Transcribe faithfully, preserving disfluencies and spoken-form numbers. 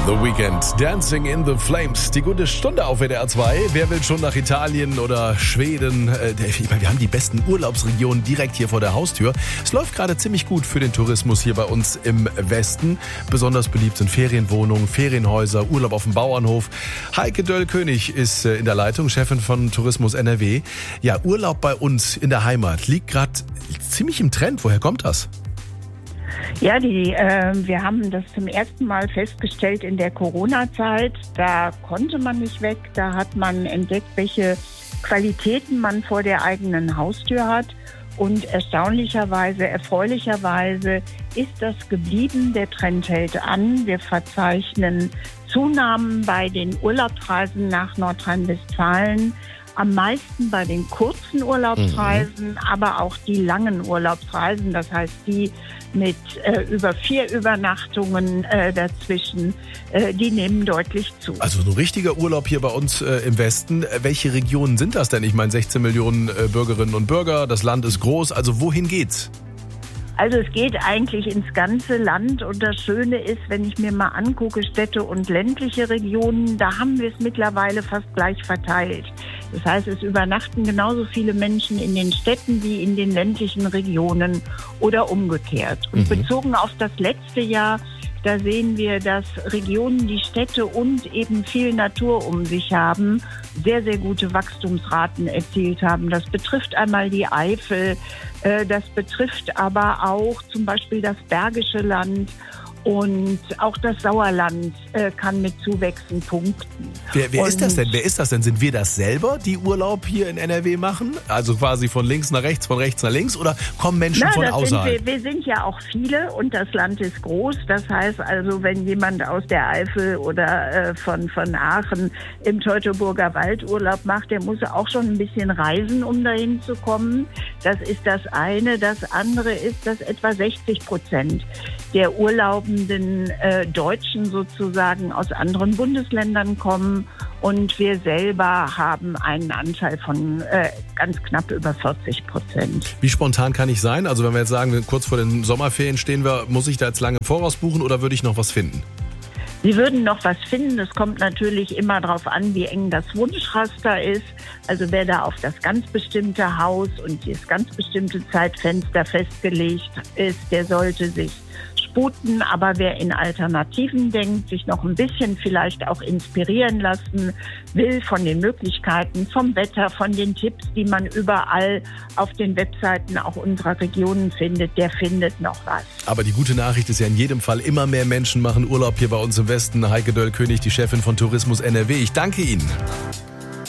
The Weekend, Dancing in the Flames. Die gute Stunde auf W D R zwei. Wer will schon nach Italien oder Schweden? Äh, ich meine, wir haben die besten Urlaubsregionen direkt hier vor der Haustür. Es läuft gerade ziemlich gut für den Tourismus hier bei uns im Westen. Besonders beliebt sind Ferienwohnungen, Ferienhäuser, Urlaub auf dem Bauernhof. Heike Döll-König ist in der Leitung, Chefin von Tourismus N R W. Ja, Urlaub bei uns in der Heimat liegt gerade ziemlich im Trend. Woher kommt das? Ja, die, äh, wir haben das zum ersten Mal festgestellt in der Corona-Zeit. Da konnte man nicht weg. Da hat man entdeckt, welche Qualitäten man vor der eigenen Haustür hat. Und erstaunlicherweise, erfreulicherweise ist das geblieben. Der Trend hält an. Wir verzeichnen Zunahmen bei den Urlaubsreisen nach Nordrhein-Westfalen. Am meisten bei den kurzen Urlaubsreisen, mhm. aber auch die langen Urlaubsreisen, das heißt die mit äh, über vier Übernachtungen äh, dazwischen, äh, die nehmen deutlich zu. Also ein richtiger Urlaub hier bei uns äh, im Westen. Welche Regionen sind das denn? Ich meine sechzehn Millionen äh, Bürgerinnen und Bürger, das Land ist groß, also wohin geht's? Also es geht eigentlich ins ganze Land und das Schöne ist, wenn ich mir mal angucke, Städte und ländliche Regionen, da haben wir es mittlerweile fast gleich verteilt. Das heißt, es übernachten genauso viele Menschen in den Städten wie in den ländlichen Regionen oder umgekehrt. Und mhm. bezogen auf das letzte Jahr, da sehen wir, dass Regionen, die Städte und eben viel Natur um sich haben, sehr, sehr gute Wachstumsraten erzielt haben. Das betrifft einmal die Eifel, äh, das betrifft aber auch zum Beispiel das Bergische Land. Und auch das Sauerland äh, kann mit Zuwächsen punkten. Wer, wer ist das denn? Wer ist das denn? Sind wir das selber, die Urlaub hier in N R W machen? Also quasi von links nach rechts, von rechts nach links? Oder kommen Menschen Na, von das außerhalb? Sind wir, wir sind ja auch viele und das Land ist groß. Das heißt also, wenn jemand aus der Eifel oder äh, von, von Aachen im Teutoburger Wald Urlaub macht, der muss auch schon ein bisschen reisen, um dahin zu kommen. Das ist das eine. Das andere ist, dass etwa sechzig Prozent der urlaubenden äh, Deutschen sozusagen aus anderen Bundesländern kommen und wir selber haben einen Anteil von äh, ganz knapp über vierzig Prozent. Wie spontan kann ich sein? Also wenn wir jetzt sagen, kurz vor den Sommerferien stehen wir, muss ich da jetzt lange vorausbuchen oder würde ich noch was finden? Sie würden noch was finden. Es kommt natürlich immer darauf an, wie eng das Wunschraster ist. Also wer da auf das ganz bestimmte Haus und das ganz bestimmte Zeitfenster festgelegt ist, der sollte sich sputen. Aber wer in Alternativen denkt, sich noch ein bisschen vielleicht auch inspirieren lassen will von den Möglichkeiten, vom Wetter, von den Tipps, die man überall auf den Webseiten auch unserer Regionen findet, der findet noch was. Aber die gute Nachricht ist ja in jedem Fall, immer mehr Menschen machen Urlaub hier bei uns im Westen. Heike Döll-König, die Chefin von Tourismus N R W. Ich danke Ihnen.